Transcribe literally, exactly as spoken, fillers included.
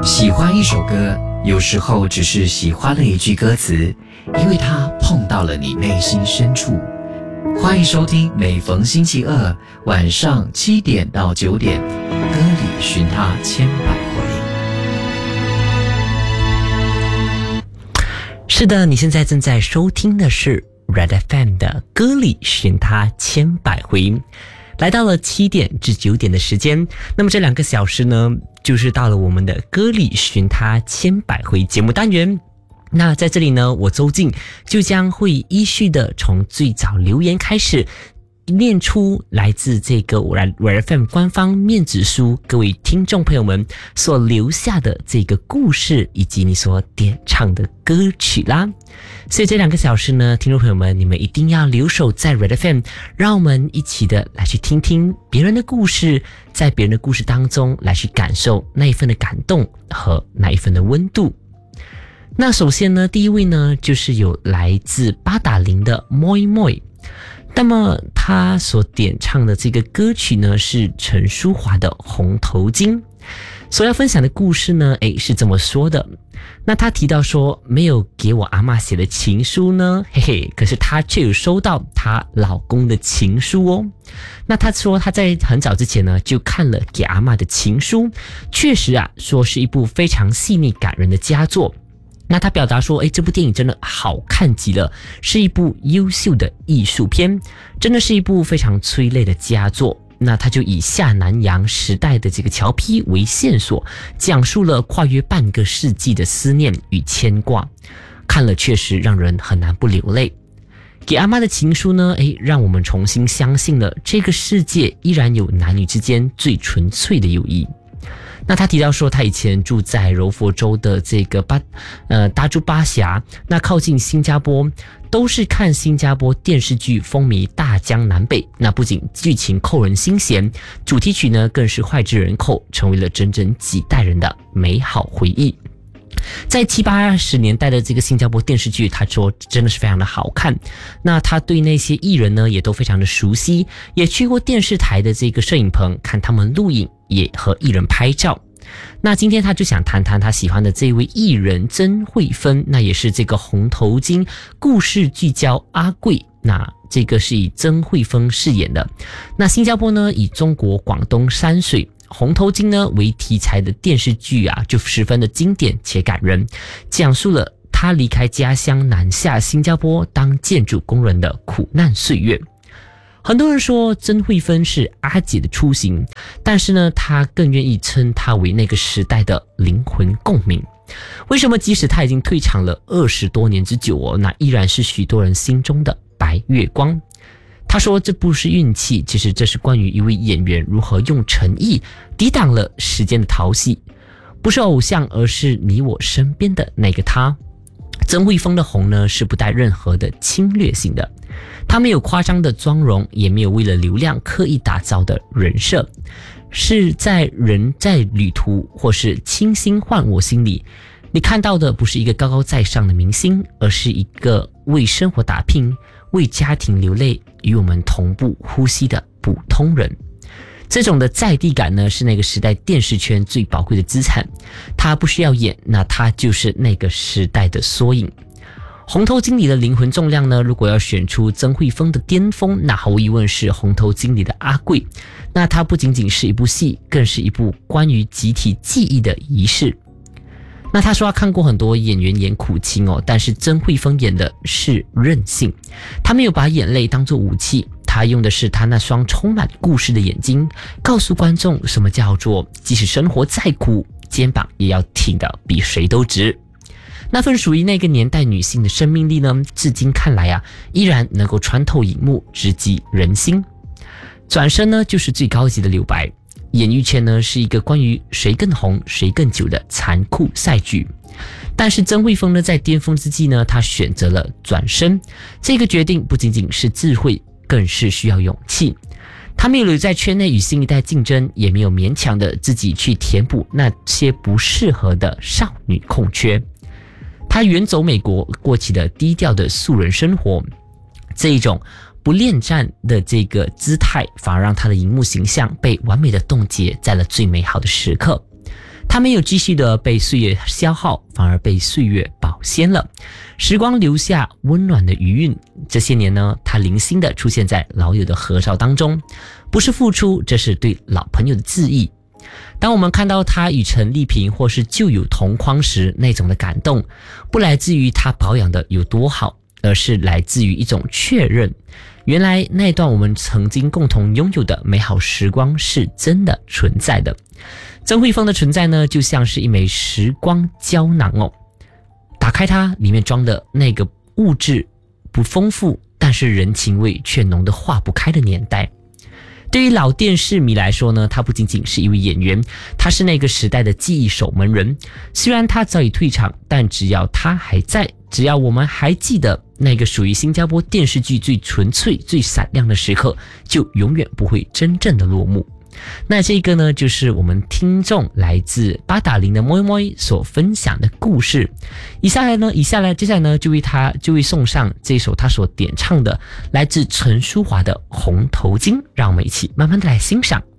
喜欢一首歌，有时候只是喜欢了一句歌词，因为它碰到了你内心深处。欢迎收听每逢星期二晚上七点到九点，歌里寻他千百回。 是的，你现在正在收听的是 Red F M 的歌里寻他千百回。来到了七点至九点的时间，那么这两个小时呢，就是到了我们的歌里寻他千百回节目单元。那在这里呢，我周静就将会依序的从最早留言开始，念出来自这个 Red F M 官方面子书各位听众朋友们所留下的这个故事，以及你所点唱的歌曲啦。所以这两个小时呢，听众朋友们，你们一定要留守在 Red F M， 让我们一起的来去听听别人的故事，在别人的故事当中来去感受那一份的感动和那一份的温度。那首先呢，第一位呢，就是有来自八达岭的 Moi Moi。那么他所点唱的这个歌曲呢，是陈淑华的《红头巾》。所要分享的故事呢，诶，是这么说的。那他提到说，没有给我阿嬷写的情书呢，嘿嘿，可是他却有收到她老公的情书哦。那他说他在很早之前呢，就看了给阿嬷的情书，确实啊，说是一部非常细腻感人的佳作。那他表达说，诶，这部电影真的好看极了，是一部优秀的艺术片，真的是一部非常催泪的佳作。那他就以下南洋时代的这个侨批为线索，讲述了跨越半个世纪的思念与牵挂，看了确实让人很难不流泪。给阿妈的情书呢，诶，让我们重新相信了这个世界依然有男女之间最纯粹的友谊。那他提到说，他以前住在柔佛州的这个巴呃达珠巴峡，那靠近新加坡，都是看新加坡电视剧风靡大江南北。那不仅剧情扣人心弦，主题曲呢更是脍炙人口，成为了整整几代人的美好回忆。在七八十年代的这个新加坡电视剧，他说真的是非常的好看。那他对那些艺人呢也都非常的熟悉，也去过电视台的这个摄影棚看他们录影，也和艺人拍照。那今天他就想谈谈他喜欢的这位艺人曾慧芬，那也是这个红头巾故事聚焦阿贵，那这个是以曾慧芬饰演的。那新加坡呢以中国广东山水红头巾呢为题材的电视剧啊，就十分的经典且感人，讲述了他离开家乡南下新加坡当建筑工人的苦难岁月。很多人说曾慧芬是阿姐的雏形，但是呢，他更愿意称她为那个时代的灵魂共鸣。为什么即使她已经退场了二十多年之久哦，那依然是许多人心中的白月光？他说这不是运气，其实这是关于一位演员如何用诚意抵挡了时间的淘戏，不是偶像，而是你我身边的那个他。曾慧芬的红呢，是不带任何的侵略性的，她没有夸张的妆容，也没有为了流量刻意打造的人设，是在人在旅途或是倾心换我心里，你看到的不是一个高高在上的明星，而是一个为生活打拼，为家庭流泪，与我们同步呼吸的普通人。这种的在地感呢，是那个时代电视圈最宝贵的资产。他不需要演，那他就是那个时代的缩影。红头巾里的灵魂重量呢，如果要选出曾慧芬的巅峰，那毫无疑问是红头巾里的阿贵。那它不仅仅是一部戏，更是一部关于集体记忆的仪式。那他说他看过很多演员演苦情哦，但是曾慧芬演的是韧性，他没有把眼泪当作武器，他用的是他那双充满故事的眼睛，告诉观众什么叫做即使生活再苦，肩膀也要挺得比谁都直。那份属于那个年代女性的生命力呢，至今看来啊，依然能够穿透荧幕，直击人心。转身呢，就是最高级的留白。演艺圈呢，是一个关于谁更红谁更久的残酷赛局。但是曾慧芬呢，在巅峰之际呢，她选择了转身。这个决定不仅仅是智慧，更是需要勇气。她没有留在圈内与新一代竞争，也没有勉强的自己去填补那些不适合的少女空缺。她远走美国，过起了低调的素人生活。这一种不恋战的这个姿态，反而让她的荧幕形象被完美的冻结在了最美好的时刻。 它没有继续的被岁月消耗，反而被岁月保鲜了。时光留下温暖的余韵，这些年呢，它零星的出现在老友的合照当中，不是付出，这是对老朋友的致意。当我们看到他与陈丽萍或是旧友同框时，那种的感动，不来自于他保养的有多好，而是来自于一种确认，原来那段我们曾经共同拥有的美好时光是真的存在的。曾慧峰的存在呢，就像是一枚时光胶囊哦，打开它，里面装的那个物质不丰富，但是人情味却浓得化不开的年代。对于老电视迷来说呢，他不仅仅是一位演员，他是那个时代的记忆守门人。虽然他早已退场，但只要他还在，只要我们还记得那个属于新加坡电视剧最纯粹、最闪亮的时刻，就永远不会真正的落幕。那这个呢，就是我们听众来自八达岭的moi moi所分享的故事。以下来呢，以下来接下来呢，就为他就为送上这首他所点唱的，来自陈淑桦的《红头巾》，让我们一起慢慢的来欣赏。